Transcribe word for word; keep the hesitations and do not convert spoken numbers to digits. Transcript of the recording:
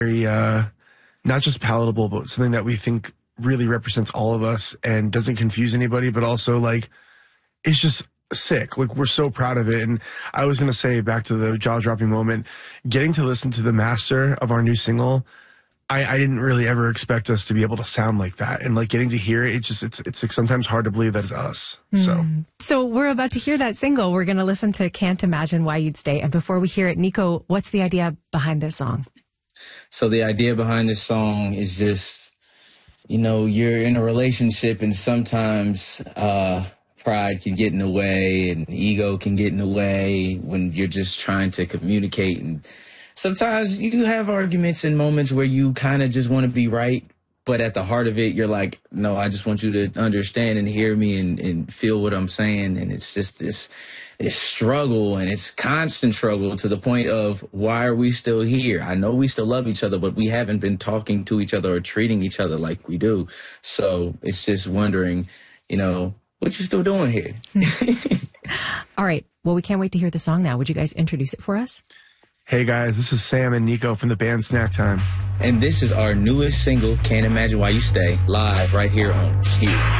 very, uh, not just palatable, but something that we think really represents all of us and doesn't confuse anybody, but also like, it's just sick. Like, we're so proud of it. And I was going to say, back to the jaw-dropping moment, getting to listen to the master of our new single, I, I didn't really ever expect us to be able to sound like that. And like getting to hear it, it just, it's, it's like sometimes hard to believe that it's us. Mm. So. So we're about to hear that single. We're going to listen to Can't Imagine Why You'd Stay. And before we hear it, Nico, what's the idea behind this song? So the idea behind this song is just, you know, you're in a relationship and sometimes, uh, pride can get in the way and ego can get in the way when you're just trying to communicate. And sometimes you have arguments and moments where you kind of just want to be right. But at the heart of it, you're like, no, I just want you to understand and hear me and, and feel what I'm saying. And it's just this, this struggle, and it's constant struggle to the point of, why are we still here? I know we still love each other, but we haven't been talking to each other or treating each other like we do. So it's just wondering, you know, what you still doing here? All right. Well, we can't wait to hear the song now. Would you guys introduce it for us? Hey guys, this is Sam and Nico from the band Snack Time. And this is our newest single, Can't Imagine Why You Stay, live right here on Q.